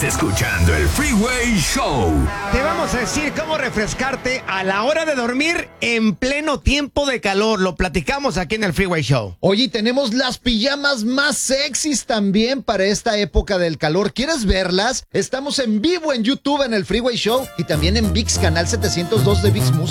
Estás escuchando el Freeway Show. Te vamos a decir cómo refrescarte a la hora de dormir en pleno tiempo de calor. Lo platicamos aquí en el Freeway Show. Oye, tenemos las pijamas más sexys también para esta época del calor. ¿Quieres verlas? Estamos en vivo en YouTube en el Freeway Show y también en ViX Canal 702 de ViX Music.